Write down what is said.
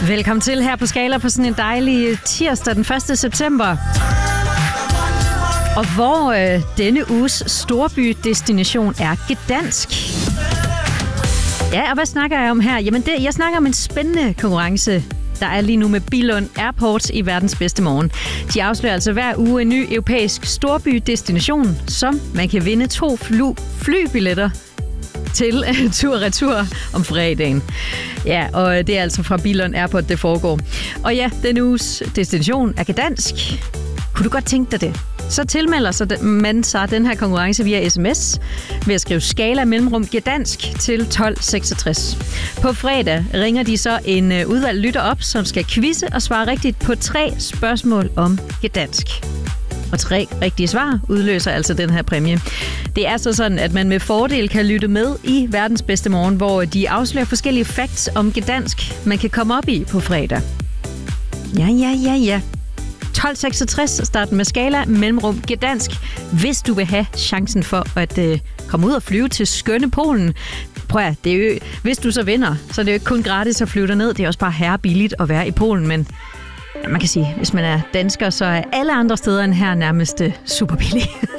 Velkommen til her på Skala på sådan en dejlig tirsdag den 1. september. Og hvor denne uges storbydestination er Gdansk. Ja, og hvad snakker jeg om her? Jamen, jeg snakker om en spændende konkurrence, der er lige nu med Billund Airport i verdens bedste morgen. De afslører altså hver uge en ny europæisk storbydestination, som man kan vinde 2 flybilletter til tur-retur om fredagen. Ja, og det er altså fra Billund Airport, det foregår. Og ja, denne uges destination er Gdansk. Kunne du godt tænke dig det? Så tilmelder man sig den her konkurrence via sms ved at skrive Skala mellemrum Gdansk til 1266. På fredag ringer de så en udvalgt lytter op, som skal quizze og svare rigtigt på 3 spørgsmål om Gdansk. Og 3 rigtige svar udløser altså den her præmie. Det er så sådan, at man med fordel kan lytte med i verdens bedste morgen, hvor de afslører forskellige facts om Gdansk, man kan komme op i på fredag. Ja. 1266 starten med Skala mellemrum Gdansk, hvis du vil have chancen for at komme ud og flyve til skønne Polen. Prøv at, det er jo, hvis du så vinder, så er det jo ikke kun gratis at flyve derned, det er også bare herrebilligt at være i Polen, men man kan sige, hvis man er dansker, så er alle andre steder end her nærmest super billige.